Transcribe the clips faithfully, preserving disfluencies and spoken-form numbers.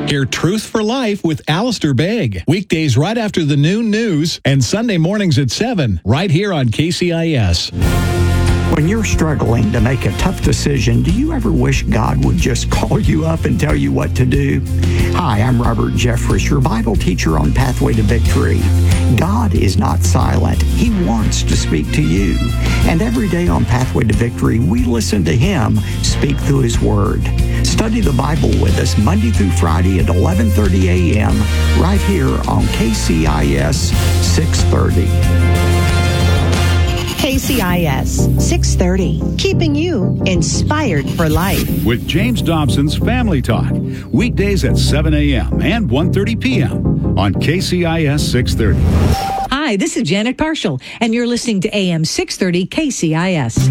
Hear Truth for Life with Alistair Begg. Weekdays right after the noon news and Sunday mornings at seven, right here on K C I S. When you're struggling to make a tough decision, do you ever wish God would just call you up and tell you what to do? Hi, I'm Robert Jeffress, your Bible teacher on Pathway to Victory. God is not silent. He wants to speak to you. And every day on Pathway to Victory, we listen to Him speak through His Word. Study the Bible with us Monday through Friday at eleven thirty a.m. right here on K C I S six thirty. K C I S six thirty, keeping you inspired for life. With James Dobson's Family Talk, weekdays at seven a.m. and one thirty p.m. on K C I S six thirty. Hi, this is Janet Parshall, and you're listening to A M six thirty K C I S.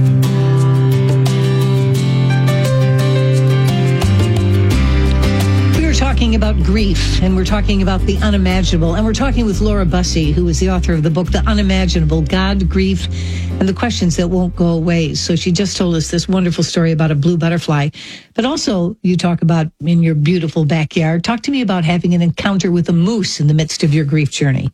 Talking about grief, and we're talking about the unimaginable, and we're talking with Laura Bussey, who is the author of the book The Unimaginable: God, Grief, and the Questions That Won't Go Away. So she just told us this wonderful story about a blue butterfly, but also you talk about in your beautiful backyard. Talk to me about having an encounter with a moose in the midst of your grief journey.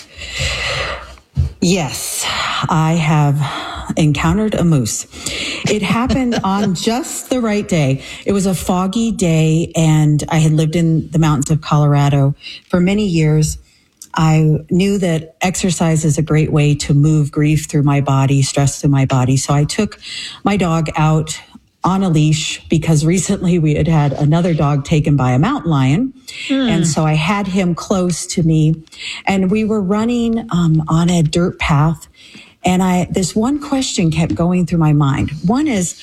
Yes, I have encountered a moose. It happened on just the right day. It was a foggy day, and I had lived in the mountains of Colorado for many years. I knew that exercise is a great way to move grief through my body, stress through my body. So I took my dog out on a leash because recently we had had another dog taken by a mountain lion. Mm. And so I had him close to me, and we were running um, on a dirt path. And I, this one question kept going through my mind. One is,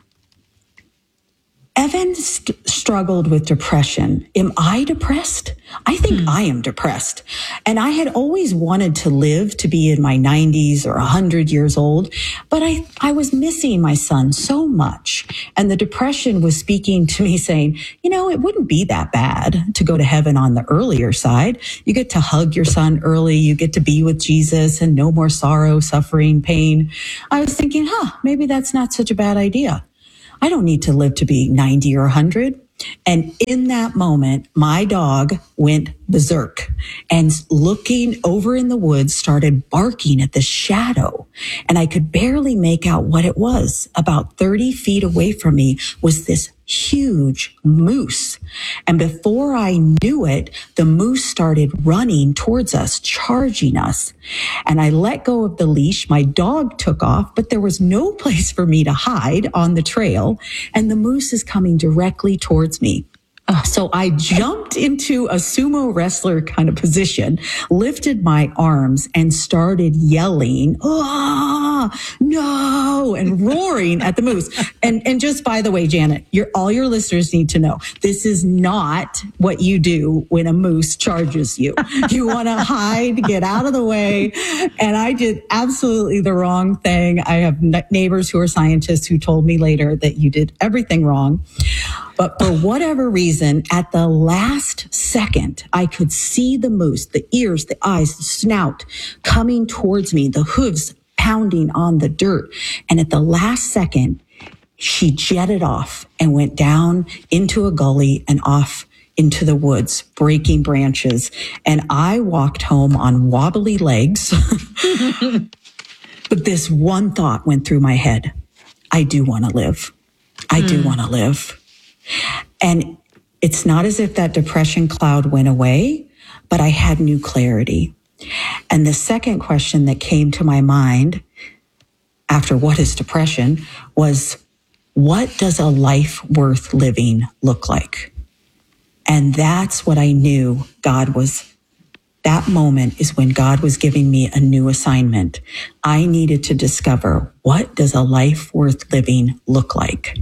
Evan st- struggled with depression. Am I depressed? I think hmm. I am depressed. And I had always wanted to live to be in my nineties or one hundred years old, but I, I was missing my son so much. And the depression was speaking to me saying, you know, it wouldn't be that bad to go to heaven on the earlier side. You get to hug your son early. You get to be with Jesus and no more sorrow, suffering, pain. I was thinking, huh, maybe that's not such a bad idea. I don't need to live to be ninety or one hundred. And in that moment, my dog went berserk and looking over in the woods started barking at the shadow. And I could barely make out what it was. About thirty feet away from me was this huge moose. And before I knew it, the moose started running towards us, charging us. And I let go of the leash. My dog took off, but there was no place for me to hide on the trail. And the moose is coming directly towards me. So I jumped into a sumo wrestler kind of position, lifted my arms and started yelling, ah, no, and roaring at the moose. And, and just by the way, Janet, your, all your listeners need to know, this is not what you do when a moose charges you. You want to hide, get out of the way. And I did absolutely the wrong thing. I have neighbors who are scientists who told me later that you did everything wrong. But for whatever reason, at the last second, I could see the moose, the ears, the eyes, the snout coming towards me, the hooves pounding on the dirt. And at the last second, she jetted off and went down into a gully and off into the woods, breaking branches. And I walked home on wobbly legs. But this one thought went through my head. I do want to live. I mm. do want to live. And it's not as if that depression cloud went away, but I had new clarity. And the second question that came to my mind after what is depression was, what does a life worth living look like? And that's what I knew God was. That moment is when God was giving me a new assignment. I needed to discover, what does a life worth living look like?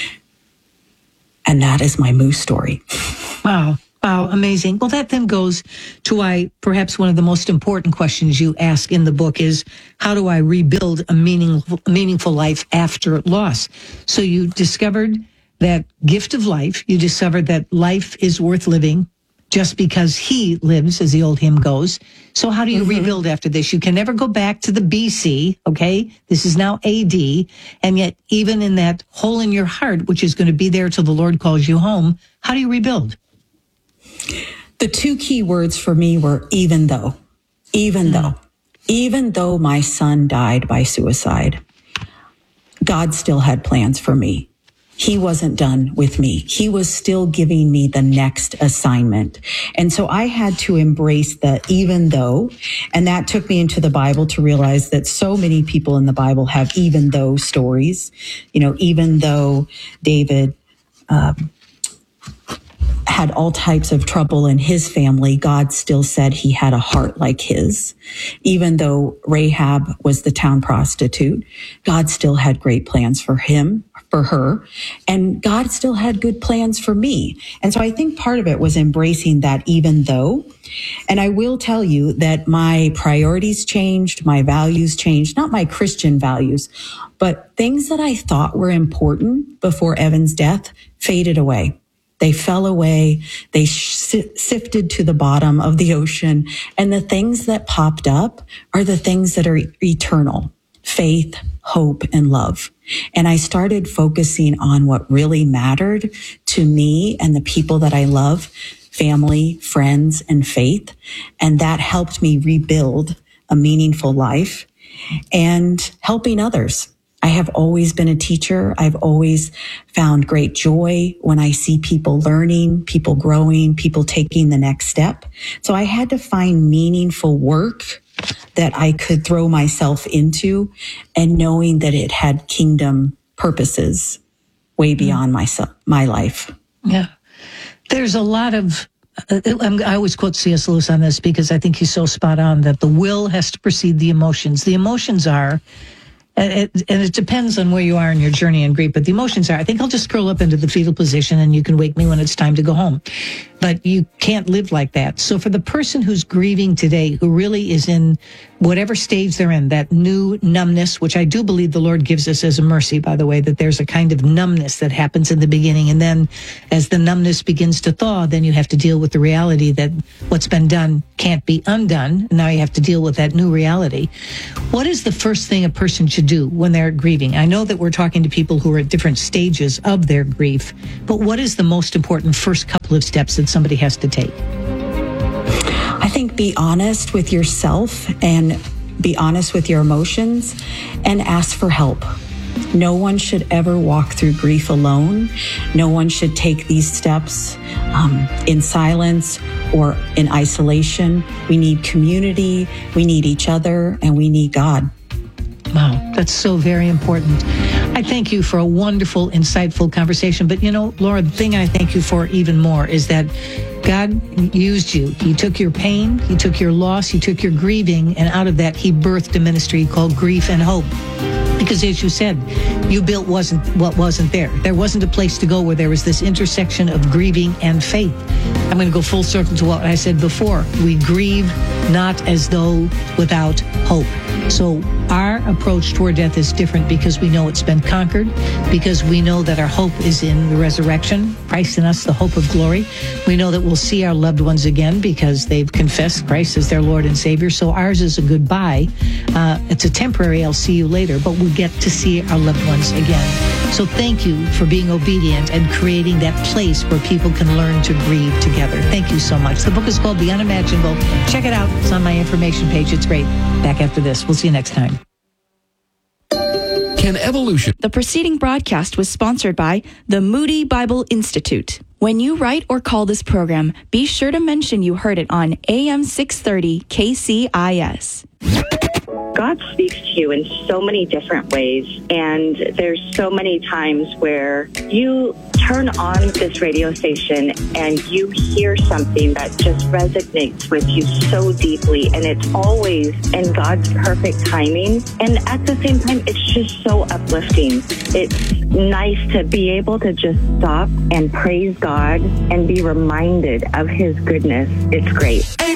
And that is my moose story. Wow. Wow. Amazing. Well, that then goes to why perhaps one of the most important questions you ask in the book is, how do I rebuild a meaningful, meaningful life after loss? So you discovered that gift of life. You discovered that life is worth living just because he lives, as the old hymn goes. So how do you mm-hmm. rebuild after this? You can never go back to the B C, okay? This is now A D. And yet, even in that hole in your heart, which is going to be there till the Lord calls you home, how do you rebuild? The two key words for me were even though, even mm. though, even though my son died by suicide, God still had plans for me. He wasn't done with me. He was still giving me the next assignment. And so I had to embrace the even though, and that took me into the Bible to realize that so many people in the Bible have even though stories. You know, even though David, um, had all types of trouble in his family, God still said he had a heart like his. Even though Rahab was the town prostitute, God still had great plans for him, for her, and God still had good plans for me. And so I think part of it was embracing that even though. And I will tell you that my priorities changed, my values changed, not my Christian values, but things that I thought were important before Evan's death faded away. They fell away. They sifted to the bottom of the ocean. And the things that popped up are the things that are eternal: faith, hope, and love. And I started focusing on what really mattered to me and the people that I love: family, friends, and faith. And that helped me rebuild a meaningful life and helping others. I have always been a teacher. I've always found great joy when I see people learning, people growing, people taking the next step. So I had to find meaningful work that I could throw myself into, and knowing that it had kingdom purposes way beyond myself, my life. Yeah. There's a lot of, uh, I always quote C S Lewis on this because I think he's so spot on, that the will has to precede the emotions. The emotions are, And it, and it depends on where you are in your journey in grief, but the emotions are, I think I'll just curl up into the fetal position and you can wake me when it's time to go home. But you can't live like that. So for the person who's grieving today, who really is in whatever stage they're in, that new numbness, which I do believe the Lord gives us as a mercy, by the way, that there's a kind of numbness that happens in the beginning. And then as the numbness begins to thaw, then you have to deal with the reality that what's been done can't be undone. Now you have to deal with that new reality. What is the first thing a person should do when they're grieving? I know that we're talking to people who are at different stages of their grief, but what is the most important first couple of steps that somebody has to take? I think be honest with yourself and be honest with your emotions and ask for help. No one should ever walk through grief alone. No one should take these steps um, in silence or in isolation. We need community, we need each other, and we need God. Wow, that's so very important. I thank you for a wonderful, insightful conversation. But, you know, Laura, the thing I thank you for even more is that God used you. He took your pain, he took your loss, he took your grieving, and out of that, he birthed a ministry called Grief and Hope. Because as you said, you built wasn't what wasn't there. There wasn't a place to go where there was this intersection of grieving and faith. I'm going to go full circle to what I said before. We grieve not as though without hope. So our approach toward death is different because we know it's been conquered, because we know that our hope is in the resurrection, Christ in us, the hope of glory. We know that we'll see our loved ones again because they've confessed Christ as their Lord and Savior. So ours is a goodbye. Uh, it's a temporary, I'll see you later, but we get to see our loved ones again. So thank you for being obedient and creating that place where people can learn to grieve together. Thank you so much. The book is called The Unimaginable. Check it out. It's on my information page. It's great. Back after this. We'll see you next time. Can evolution... The preceding broadcast was sponsored by the Moody Bible Institute. When you write or call this program, be sure to mention you heard it on A M six thirty K C I S. God speaks to you in so many different ways, and there's so many times where you turn on this radio station and you hear something that just resonates with you so deeply, and it's always in God's perfect timing. And at the same time, it's just so uplifting. It's nice to be able to just stop and praise God and be reminded of His goodness. It's great.